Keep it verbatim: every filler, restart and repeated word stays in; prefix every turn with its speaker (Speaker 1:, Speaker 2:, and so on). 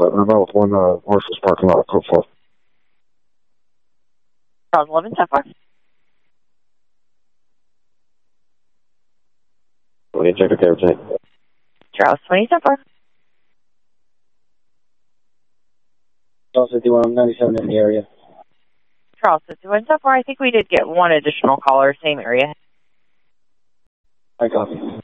Speaker 1: that? I'm out with one uh, Marshall's parking lot, code four.
Speaker 2: Charles eleven, ten four.
Speaker 1: twenty, check okay, everything.
Speaker 2: Charles twenty, ten four.
Speaker 3: Charles fifty-one, ninety-seven in the area.
Speaker 2: Charles fifty-one, ten four. I think we did get one additional caller, same area.
Speaker 3: I copy.